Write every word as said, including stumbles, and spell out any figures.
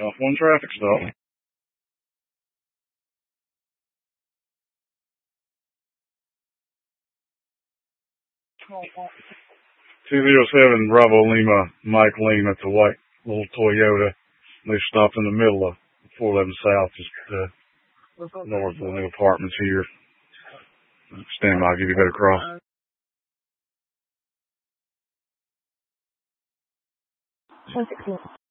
Off one traffic stop. two zero seven Bravo Lima, Mike Lima at the white little Toyota. They stopped in the middle of four eleven South, just uh, north of the new apartments here. Stand by, I'll give you a better cross. one sixteen.